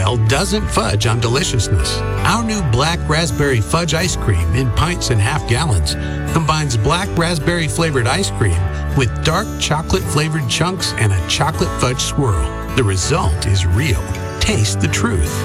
style doesn't fudge on deliciousness. Our new Black Raspberry Fudge ice cream in pints and half gallons combines black raspberry flavored ice cream with dark chocolate flavored chunks and a chocolate fudge swirl. The result is real. Taste the truth.